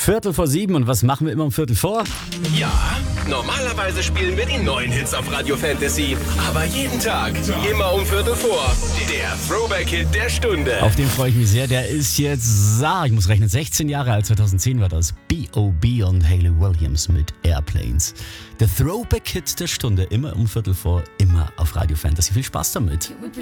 7:15 und was machen wir immer um 7:15? Ja, normalerweise spielen wir die neuen Hits auf Radio Fantasy. Aber jeden Tag, immer um 7:15. Der Throwback-Hit der Stunde. Auf den freue ich mich sehr. Der ist jetzt, ich muss rechnen, 16 Jahre alt, 2010 war das. B.O.B. und Hayley Williams mit Airplanes. Der Throwback-Hit der Stunde, immer um 7:15, immer auf Radio Fantasy. Viel Spaß damit.